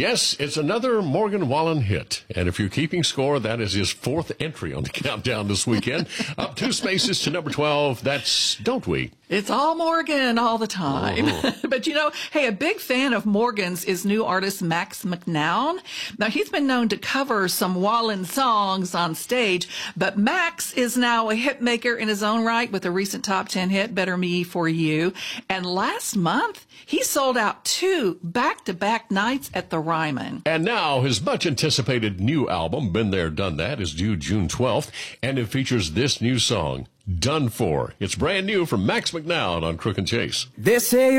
Yes, it's another Morgan Wallen hit. And if you're keeping score, that is his fourth entry on the countdown this weekend. Up 2 spaces to number 12. That's Don't We? It's all Morgan all the time. But hey, a big fan of Morgan's is new artist Max McNown. Now, he's been known to cover some Wallen songs on stage, but Max is now a hit maker in his own right with a recent top 10 hit, Better Me For You. And last month, he sold out 2 back-to-back nights at the Ryman. And now his much-anticipated new album, Been There, Done That, is due June 12th, and it features this new song, Done For. It's brand new from Max McNown on Crook and Chase. They say